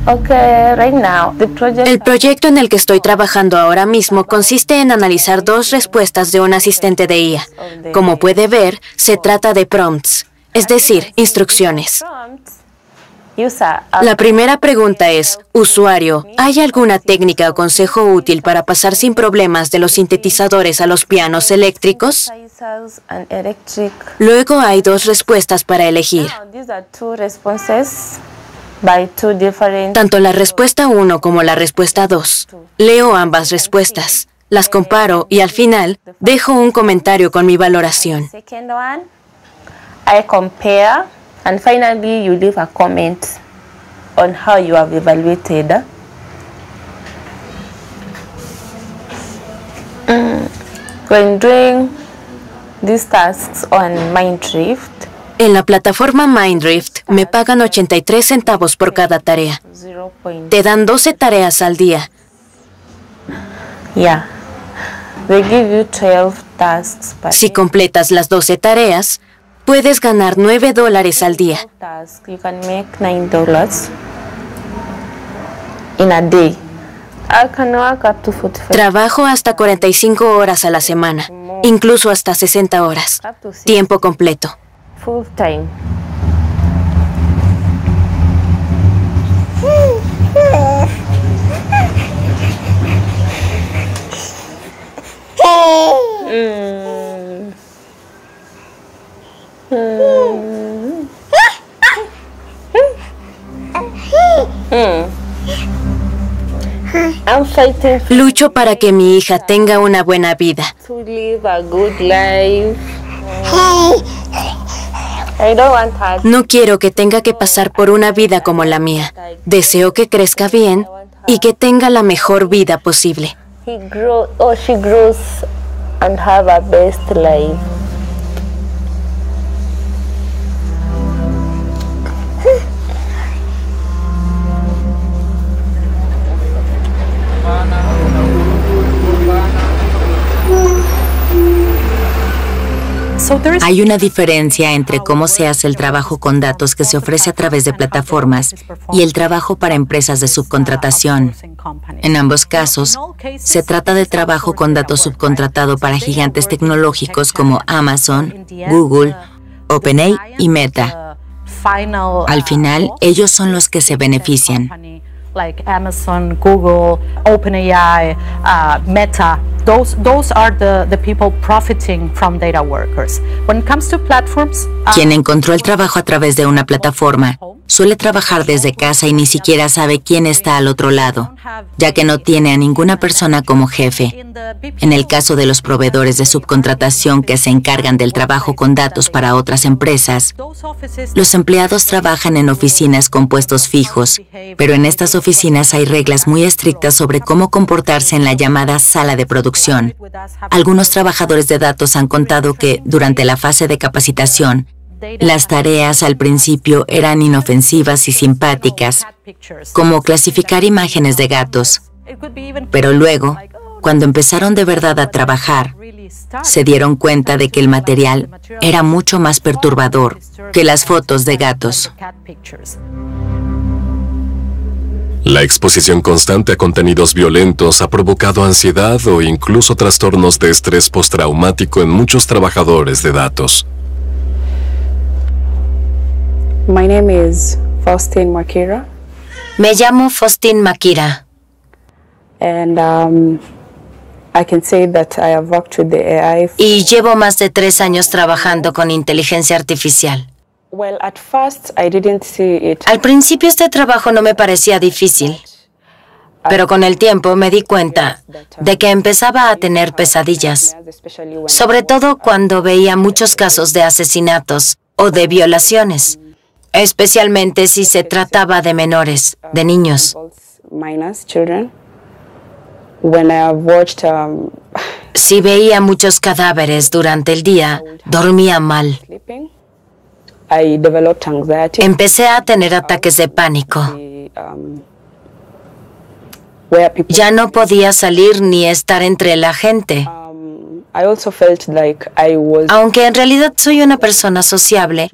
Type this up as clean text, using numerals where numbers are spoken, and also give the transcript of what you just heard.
El proyecto en el que estoy trabajando ahora mismo consiste en analizar 2 respuestas de un asistente de IA. Como puede ver, se trata de prompts, es decir, instrucciones. La primera pregunta es, usuario, ¿hay alguna técnica o consejo útil para pasar sin problemas de los sintetizadores a los pianos eléctricos? Luego hay 2 respuestas para elegir. Tanto la respuesta 1 como la respuesta 2. Leo ambas respuestas, las comparo y al final dejo un comentario con mi valoración. And finally, you leave a comment on how you have evaluated. When doing these tasks on Mindrift, en la plataforma Mindrift me pagan 83 centavos por cada tarea. Te dan 12 tareas al día. Yeah. They give you 12 tasks per Si completas las 12 tareas, puedes ganar $9 al día. You can make $9 in a day. I can work up to 45. Trabajo hasta 45 horas a la semana, incluso hasta 60 horas. Tiempo completo. Full time. I'm fighting Lucho para que mi hija tenga una buena vida. to live a good life. I don't want her. No quiero que tenga que pasar por una vida como la mía. Deseo que crezca bien y que tenga la mejor vida posible. She grows and have a best life. Hay una diferencia entre cómo se hace el trabajo con datos que se ofrece a través de plataformas y el trabajo para empresas de subcontratación. En ambos casos, se trata de trabajo con datos subcontratado para gigantes tecnológicos como Amazon, Google, OpenAI y Meta. Al final, ellos son los que se benefician. Like Amazon, Google, OpenAI, Meta, those are the people profiting from data workers. When it comes to platforms, Quien encontró el trabajo a través de una plataforma suele trabajar desde casa y ni siquiera sabe quién está al otro lado, ya que no tiene a ninguna persona como jefe. En el caso de los proveedores de subcontratación que se encargan del trabajo con datos para otras empresas, los empleados trabajan en oficinas con puestos fijos, pero en estas oficinas hay reglas muy estrictas sobre cómo comportarse en la llamada sala de producción. Algunos trabajadores de datos han contado que, durante la fase de capacitación, las tareas al principio eran inofensivas y simpáticas, como clasificar imágenes de gatos. Pero luego, cuando empezaron de verdad a trabajar, se dieron cuenta de que el material era mucho más perturbador que las fotos de gatos. La exposición constante a contenidos violentos ha provocado ansiedad o incluso trastornos de estrés postraumático en muchos trabajadores de datos. My name is Faustine Makira, Me llamo Faustine Makira and I can say that I have worked with the AI. y llevo más de 3 años trabajando con inteligencia artificial. Well, at first I didn't see it. Al principio este trabajo no me parecía difícil, pero con el tiempo me di cuenta de que empezaba a tener pesadillas, sobre todo cuando veía muchos casos de asesinatos o de violaciones, especialmente si se trataba de menores, de niños. Minors, children. When I have watched, Si veía muchos cadáveres durante el día, dormía mal. sleeping, I developed anxiety. Empecé a tener ataques de pánico. Where people, Ya no podía salir ni estar entre la gente. I also felt like I was Aunque en realidad soy una persona sociable,